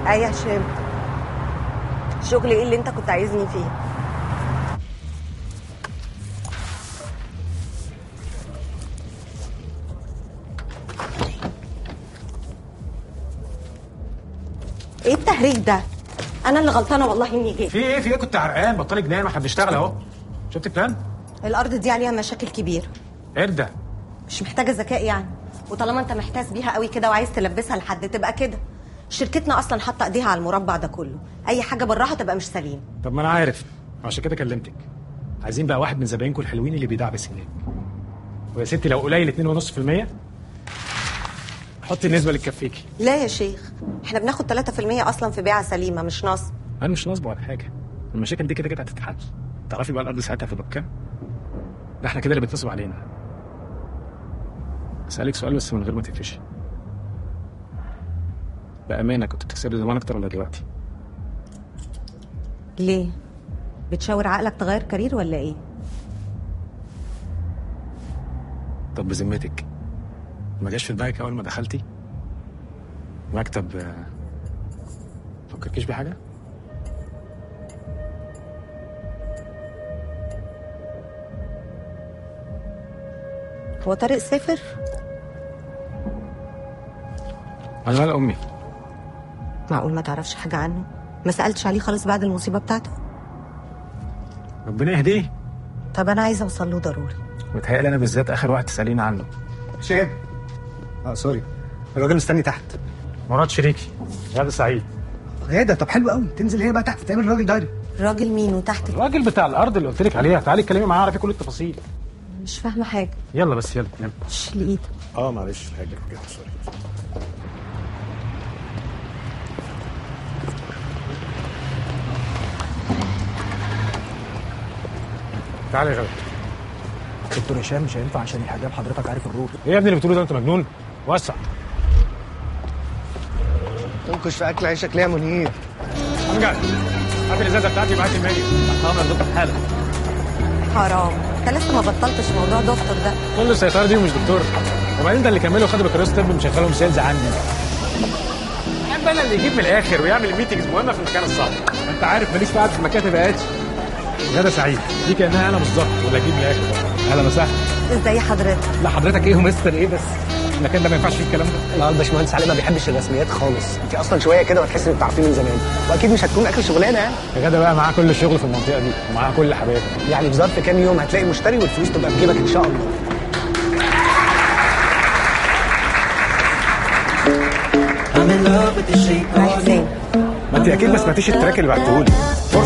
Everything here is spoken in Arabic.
ايه يا هشام، شغل ايه اللي انت كنت عايزني فيه؟ ايه التهريج ده؟ انا اللي غلطانه والله اني جيت. في ايه كنت عرقان، بطلي جنان، ما احنا بنشتغل اهو. شفت البلان؟ الارض دي عليها مشاكل كبيره. قرده مش محتاجه ذكاء يعني، وطالما انت محتاس بيها قوي كده وعايز تلبسها لحد تبقى كده. شركتنا اصلا حاطه ايديها على المربع ده كله، اي حاجه براها تبقى مش سليم. طب ما انا عارف، عشان كده كلمتك. عايزين بقى واحد من زباينكم الحلوين اللي بيدعبس هناك. ويا ستي لو قليل 2.5% حطي النسبه اللي تكفيكي. لا يا شيخ، احنا بناخد 3% اصلا في بيعه سليمه، مش نصب. انا مش نصب ولا حاجه، المشاكل دي كده كده هتتحل. تعرفي بقى الارض ساعتها هتبقى بكام؟ ده احنا كده اللي بيتصل علينا. اسالك سؤال بس من غير ما تقفشي، بامانه كنت بتكسبي زمان اكتر ولا دلوقتي؟ ليه؟ بتشاور عقلك تغير كارير ولا ايه؟ طب بذمتك ما جاش في دماغك اول ما دخلتي مكتب فكركيش بحاجه؟ هو طارق سافر؟ انا مال امي. معقول ما تعرفش حاجه عنه؟ ما سالتش عليه خالص بعد المصيبه بتاعته؟ ربنا يهديه. طب انا عايزه اوصل له ضروري. متهيألي انا بالذات اخر واحد تسالينا عنه. شهاب. سوري، الراجل مستني تحت. مراد شريكي، غادة سعيد. غادة، طب حلو قوي، تنزل هي بقى تحت تعمل الراجل دايركت. راجل مين وتحت؟ الراجل بتاع الارض اللي قلت لك عليها، تعالي اتكلمي معاه اعرفي كل التفاصيل. مش فاهمه حاجه. يلا بس يلا. شيل ايدك. معلش حاجه كده، سوري. تعالى يا غالي. دكتور هشام مش هينفع عشان الحجاب، حضرتك عارف الرول. ايه يا ابني اللي بتقوله ده؟ انت مجنون؟ وسع. تنكش في اكل عيشك ليه يا منير؟ امجد، هات الازازه بتاعتي وبعت المالي. هعمل دكتور حالا. حرام، انت لسه ما بطلتش موضوع دكتور ده. كل السيطره دي ومش دكتور. وبعدين ده اللي كملوا خدوا بكالوريوس طب مشغلهم سيلز عندي. بحب انا اللي يجيب من الاخر ويعمل ميتنجز مهمه في المكان الصح. انت عارف ماليش قاعد في المكاتب قاعد. غادة سعيد دي كانها انا بالظبط، ولا اجيب من الاخر بقى. اهلا وسهلا. ازاي حضرتك؟ لا حضرتك ايه ومستر ايه بس؟ المكان ده ما ينفعش فيه الكلام ده. لا الباشمهندس علي ما بيحبش الرسميات خالص، انت اصلا شويه كده وهتحس انك عارفين من زمان، واكيد مش هتكون اخر شغلانه يعني. يا غادة بقى معاه كل الشغل في المنطقه دي ومعاه كل حبايبها. يعني في ظرف كام يوم هتلاقي مشتري والفلوس تبقى في جيبك ان شاء الله. رايح فين؟ ما انت اكيد ما سمعتيش التراك اللي بعتهولي.